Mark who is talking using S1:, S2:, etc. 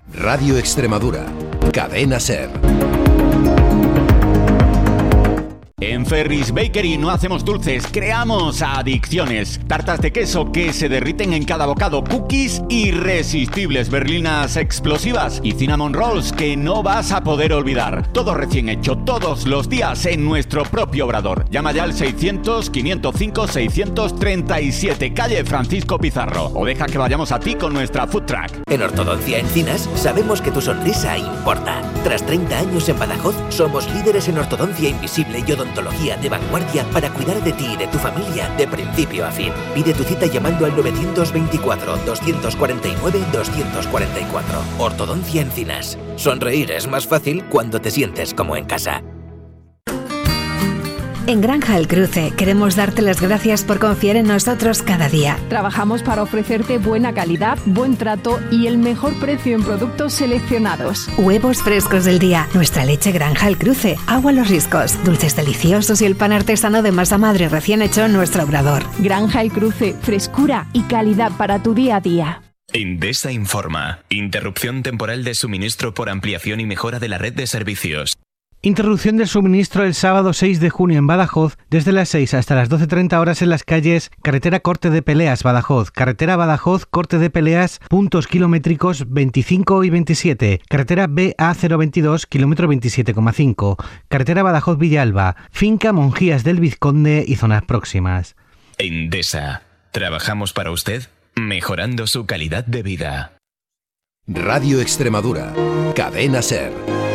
S1: Radio Extremadura, Cadena SER.
S2: En Ferris Bakery no hacemos dulces, creamos adicciones. Tartas de queso que se derriten en cada bocado, cookies irresistibles, berlinas explosivas y cinnamon rolls que no vas a poder olvidar. Todo recién hecho, todos los días en nuestro propio obrador. Llama ya al 600-505-637, calle Francisco Pizarro, o deja que vayamos a ti con nuestra food truck.
S3: En Ortodoncia Encinas sabemos que tu sonrisa importa. Tras 30 años en Badajoz, somos líderes en ortodoncia invisible y odontología de vanguardia para cuidar de ti y de tu familia de principio a fin. Pide tu cita llamando al 924-249-244. Ortodoncia Encinas. Sonreír es más fácil cuando te sientes como en casa.
S4: En Granja El Cruce queremos darte las gracias por confiar en nosotros cada día.
S5: Trabajamos para ofrecerte buena calidad, buen trato y el mejor precio en productos seleccionados.
S4: Huevos frescos del día, nuestra leche Granja El Cruce, agua Los Riscos, dulces deliciosos y el pan artesano de masa madre recién hecho en nuestro obrador.
S5: Granja El Cruce, frescura y calidad para tu día a día.
S6: Endesa informa. Interrupción temporal de suministro por ampliación y mejora de la red de servicios.
S7: Interrupción del suministro el sábado 6 de junio en Badajoz, desde las 6 hasta las 12:30 horas en las calles Carretera Corte de Peleas, Badajoz, Carretera Badajoz, Corte de Peleas, puntos kilométricos 25 y 27, Carretera BA022, kilómetro 27,5, Carretera Badajoz Villalba, Finca Monjías del Vizconde y zonas próximas.
S6: Endesa. Trabajamos para usted, mejorando su calidad de vida.
S1: Radio Extremadura, Cadena SER.